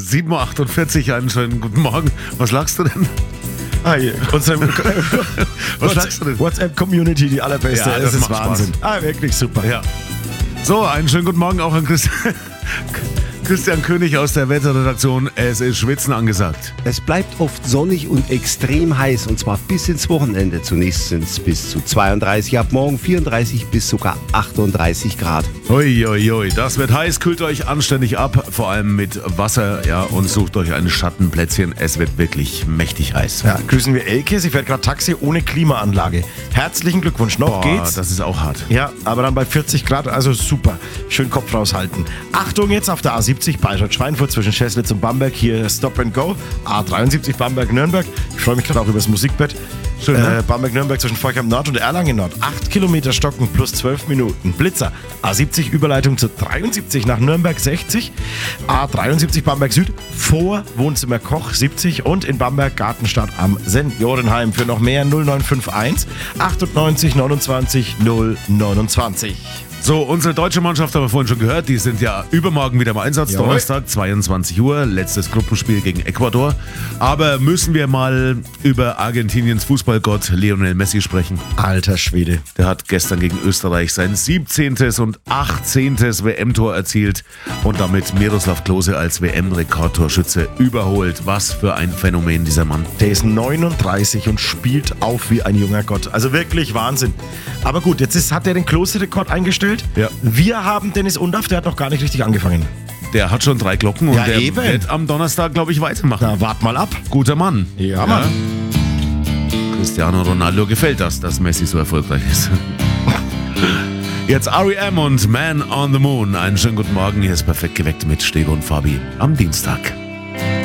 7.48 Uhr, einen schönen guten Morgen. Was lachst du denn? Hi, unsere Was sagst du denn? WhatsApp-Community, die allerbeste. Ja, das das ist macht Wahnsinn. Wirklich super. Ja. So, einen schönen guten Morgen auch an Christian König aus der Wetterredaktion. Es ist Schwitzen angesagt. Es bleibt oft sonnig und extrem heiß, und zwar bis ins Wochenende. Zunächst sind es bis zu 32, ab morgen 34 bis sogar 38 Grad. Ui, das wird heiß, kühlt euch anständig ab, vor allem mit Wasser, ja, und sucht euch ein Schattenplätzchen. Es wird wirklich mächtig heiß. Ja, grüßen wir Elke. Sie fährt gerade Taxi ohne Klimaanlage. Herzlichen Glückwunsch. Noch geht's. Das ist auch hart. Ja, aber dann bei 40 Grad, also super. Schön Kopf raushalten. Achtung jetzt auf der A70 Bayreuth-Schweinfurt zwischen Scheslitz und Bamberg. Hier Stop and Go. A73 Bamberg-Nürnberg. Ich freue mich gerade auch über das Musikbett. Schön, ne? Bamberg-Nürnberg zwischen Forchheim Nord und Erlangen Nord. 8 Kilometer Stocken plus 12 Minuten. Blitzer. A70 Überleitung zu 73 nach Nürnberg 60. A73 Bamberg Süd vor Wohnzimmer Koch 70 und in Bamberg Gartenstadt am Seniorenheim. Für noch mehr 0951 98 29 029. So, unsere deutsche Mannschaft haben wir vorhin schon gehört, die sind ja übermorgen wieder im Einsatz. Jawohl. Donnerstag, 22 Uhr, letztes Gruppenspiel gegen Ecuador. Aber müssen wir mal über Argentiniens Fußballgott Lionel Messi sprechen. Alter Schwede. Der hat gestern gegen Österreich sein 17. und 18. WM-Tor erzielt und damit Miroslav Klose als WM-Rekordtorschütze überholt. Was für ein Phänomen, dieser Mann. Der ist 39 und spielt auf wie ein junger Gott. Also wirklich Wahnsinn. Aber gut, hat er den Klose-Rekord eingestellt. Ja. Wir haben Dennis Undaff, der hat noch gar nicht richtig angefangen. Der hat schon 3 Glocken und Ja, der eben. wird am Donnerstag, glaube ich, weitermachen. Na, wart mal ab. Guter Mann. Ja, Mann. Cristiano Ronaldo gefällt das, dass Messi so erfolgreich ist. Jetzt R.E.M. und Man on the Moon. Einen schönen guten Morgen. Hier ist perfekt geweckt mit Stego und Fabi am Dienstag.